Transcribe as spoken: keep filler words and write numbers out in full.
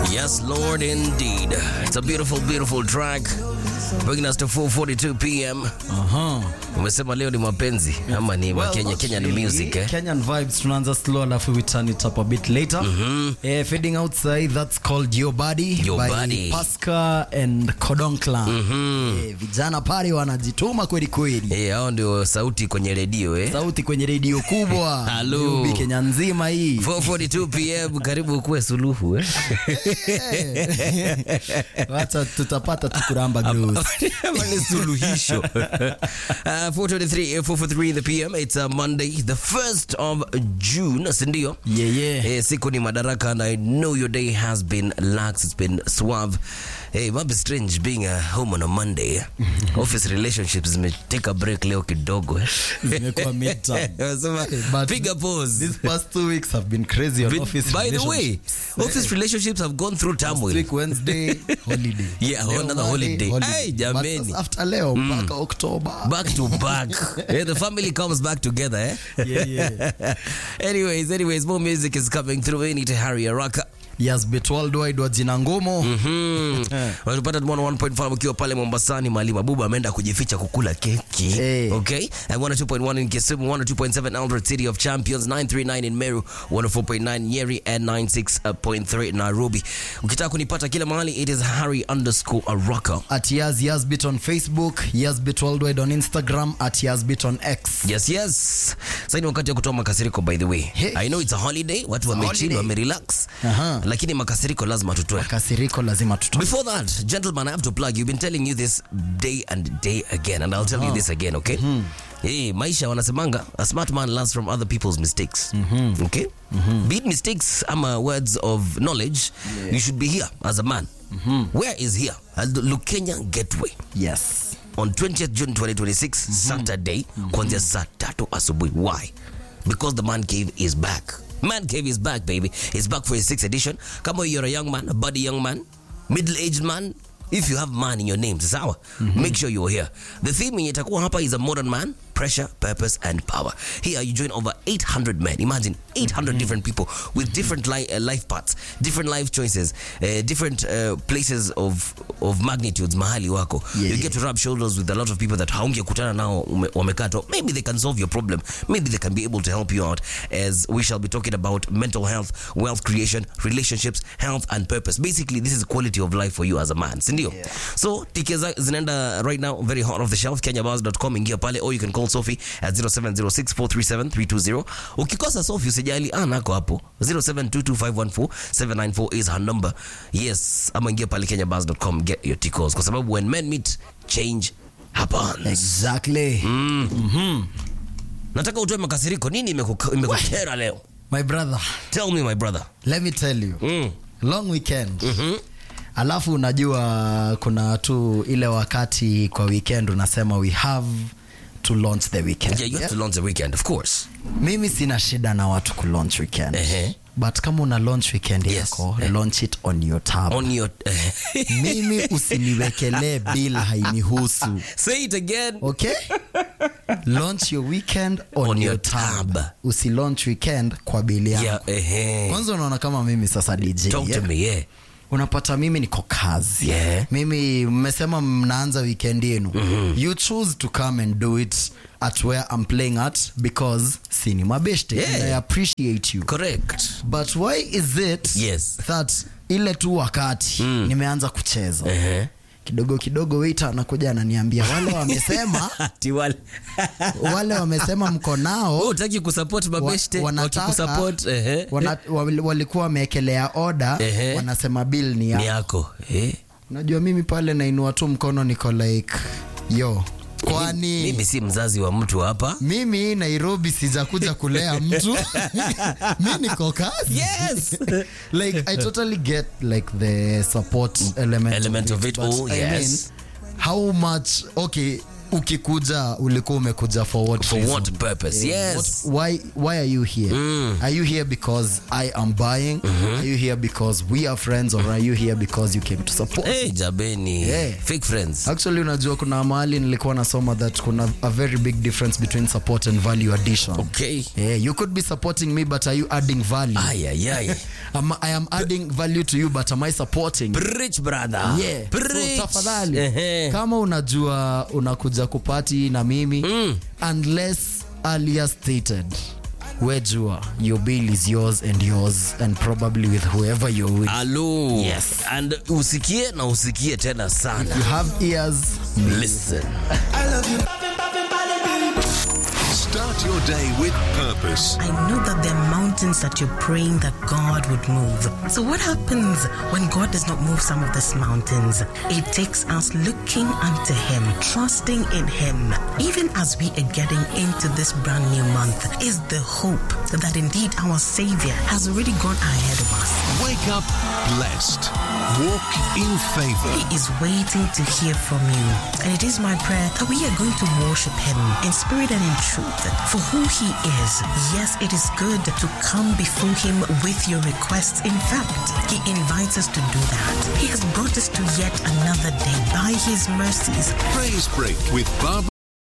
Yes, Lord, indeed. It's a beautiful, beautiful track. Bringing us to four forty-two p.m. Uh-huh. Umesema leo ni mapenzi ama ni well, Kenya Kenya ni music eh? Kenyan vibes tunaanza slow alafu we turn it up a bit later. Mm-hmm. Eh, fading outside, that's called Your Body Your by Body. Pasca and Kodong Clan. Mm-hmm. Eh, vijana pale wanajituma kweli kweli. Eh, hao ndio sauti kwenye redio eh? Sauti kwenye redio kubwa. Hello. Ubi Kenya nzima hii. four forty-two p.m. karibu kuwe suluhu eh? Wacha tutapata tukuramba groove. Ni suluhisho. uh, four twenty-three, four forty-three in the p m. It's a Monday, the first of June. Sindio? Yeah, yeah. Eh, siku ni Madaraka, and I know your day has been lax. It's been suave. Hey, it might be strange being uh, home on a Monday. Office relationships may take a break leo kidogo. Zimekuwa midterm. But piga pause. These past two weeks have been crazy on But, office by the relationships. way, office relationships have gone through turmoil. Last week Wednesday, holiday. Yeah, Leo another Monday, holiday. Hey, But jameni. after leo, mpaka October. Back to back. Yeah, the family comes back together, eh? Yeah, yeah. anyways, anyways, more music is coming through. We need to hurry Araka. Yes, but worldwide wa jina ngumu. Mhm. Wanapata tumeona one point five ukiwa pale Mombasani, Mwalimu Mabuba ameenda kujificha kukula keki. Hey. Okay? And one oh two point one in Kisumu, one oh two point seven Albert City of Champions, nine thirty-nine in Meru, one oh four point nine Nyeri, and ninety-six point three Nairobi. Ukitaka kunipata kila mahali, it is Harry underscore Araka. At Yaz Yazbit on Facebook, Yazbit worldwide on Instagram, at Yazbit on X. Yes, yes. Sasa ni wakati wa kutoa makasiriko, by the way. Hey. I know it's a holiday, watu wamechill, wamerelax. Aha. Lakini makasiriko lazima tutoe. Kasiriko lazima tutoe. Before that, gentlemen, I have to plug. You've been telling you this day and day again, and I'll tell you this again, okay? Mm-hmm. Hey, maisha wanasemanga, a smart man learns from other people's mistakes. Mm-hmm. Okay? Mm-hmm. Be it mistakes ama words of knowledge, yeah. You should be here as a man. Mm-hmm. Where is here? At the Lukenya Gateway. Yes. On twentieth June twenty twenty-six, mm-hmm. Saturday, mm-hmm. kuanzia saa tatu asubuhi. Why? Because the Man Cave is back. Man Cave is back, baby. It's back for his sixth edition. Come on, you're a young man, a buddy young man, middle-aged man. If you have man in your name, sawa, mm-hmm. make sure you're here. The theme in itakuwa hapa is a modern man, pressure, purpose, and power. Here you join over eight hundred men. Imagine eight hundred mm-hmm. different people with different li- uh, life paths, different life choices, uh, different uh, places of of magnitudes mahali wako. Yeah, you get to rub shoulders with a lot of people that haungekutana nao wamekato. Maybe they can solve your problem. Maybe they can be able to help you out, as we shall be talking about mental health, wealth creation, relationships, health, and purpose. Basically, this is quality of life for you as a man. Sindio? Yeah. So, tickets zinaenda right now, very hot off the shelf, kenya bars dot com, ingia pale, or you can call Sophie at zero seven zero six four three seven three two zero. Ukikosa Sophie usijali, anako hapo zero seven two two five one four seven nine four is her number. Yes, ama ingia pale kenya bars dot com, get your tickets, kwa sababu when men meet, change happens. Exactly. Mm. Mm-hmm. Nataka utoe makasiriko, nini imekukera leo? My brother. Tell me, my brother. Let me tell you. Mm. Long weekend. Mhm. Alafu unajua kuna tu ile wakati kwa weekend unasema we have to launch the weekend. Yeah, you have yeah? to launch the weekend, of course. Mimi sina shida na watu ku launch weekend. Uh-huh. But kama una launch weekend Yes. yako, Eh. launch it on your tab. On your Mimi usiniwekelee bill hainihusu. Say it again. Okay? Launch your weekend on, On your, your tab. tab. Usi launch weekend kwa bill yako. Yeah, eh. Kwanza unaona kama mimi sasa D J. Talk yeah? to me, yeah. Unapata mimi niko kazi. Yeah. Mimi mmesema mnaanza weekend yenu. Mm-hmm. You choose to come and do it at where I'm playing at because sini mabeshte. Yeah. And I appreciate you. Correct. But why is it Yes. that ile tu wakati mm. nimeanza kucheza. Uh-huh. Kidogo kidogo waiter anakuja ananiambia wale wamesema Ati wale wale wamesema mko nao. wewe unataka kusupport babeshte, wakikusupport eh wana, walikuwa wameekelea order uh-huh. wanasema bill ni yako. Ni yako. Eh. Unajua mimi pale nainua tu mkono niko like yo kwani mimi si mzazi wa mtu hapa. Mimi Nairobi sijakuja kulea mtu. Mimi niko kazi. Yes. Like I totally get like the support element, element of it, of it oh I yes. mean, how much okay ukikuja ulikuwa umekuja for what For reason? what purpose? Yes. What, why why are you here? Mm. Are you here because I am buying? Mm-hmm. Are you here because we are friends, or are you here because you came to support? Hey, Jabeni. Yeah. Fake friends. Actually, unajua kuna mahali nilikuwa nasoma that kuna a very big difference between support and value addition. Okay. Yeah, you could be supporting me, but are you adding value? Ay, ay, ay. am, I am adding value to you, but am I supporting? Preach, brother. Yeah. Preach. So, tafadhali, Ehe. kama unajua unakuja kupati na mimi, Mm. unless earlier stated, wejua your bill is yours and yours, and probably with whoever you're with. Hello. Yes. And usikie na usikie tena sana. You have ears, Listen. I love you. Start your day with purpose. I know that there are mountains that you're praying that God would move. So what happens when God does not move some of these mountains? It takes us looking unto Him, trusting in Him. Even as we are getting into this brand new month, is the hope that indeed our Savior has already gone ahead of us. Wake up blessed. Walk in favor. He is waiting to hear from you. And it is my prayer that we are going to worship Him in spirit and in truth for who He is. Yes, it is good to come before Him with your requests. In fact, He invites us to do that. He has brought us to yet another day by His mercies. Praise Break with Barbara